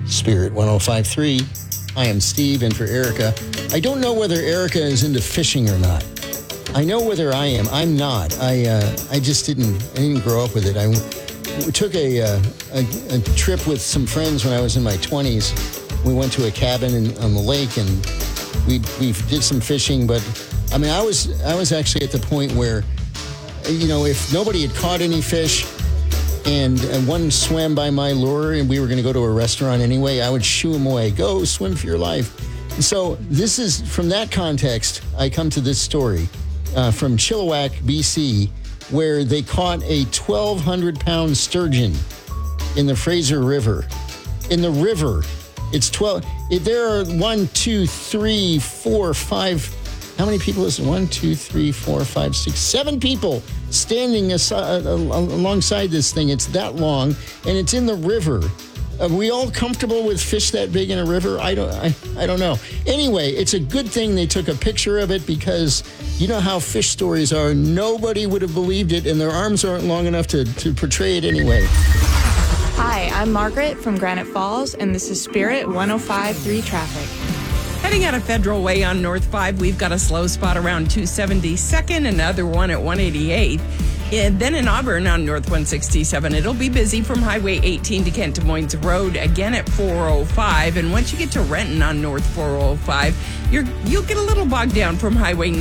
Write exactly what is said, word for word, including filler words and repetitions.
Spirit one oh five point three. I am Steve, and for Erica. I don't know whether Erica is into fishing or not. I know whether I am. I'm not. I uh, I just didn't. I didn't grow up with it. I we took a, uh, a a trip with some friends when I was in my twenties. We went to a cabin in, on the lake, and we we did some fishing. But I mean, I was I was actually at the point where, you know, if nobody had caught any fish, and, and one swam by my lure, and we were going to go to a restaurant anyway, I would shoo him away. Go swim for your life. And so this is, from that context, I come to this story uh, from Chilliwack, B C, where they caught a twelve hundred pound sturgeon in the Fraser River. In the river. It's twelve. It, there are one, two, three, four, five. How many people is it? One, two, three, four, five, six, seven people standing aside, uh, alongside this thing. It's that long, and it's in the river. Are we all comfortable with fish that big in a river? I don't. I, I don't know. Anyway, it's a good thing they took a picture of it, because you know how fish stories are. Nobody would have believed it, and their arms aren't long enough to, to portray it anyway. Hi, I'm Margaret from Granite Falls, and this is Spirit one oh five point three traffic. Heading out of Federal Way on North five, we've got a slow spot around two seventy-second, another one at one eighty-eight. And then in Auburn on North one sixty-seven, it'll be busy from Highway eighteen to Kent Des Moines Road, again at four oh five. And once you get to Renton on North four oh five, you're, you'll get a little bogged down from Highway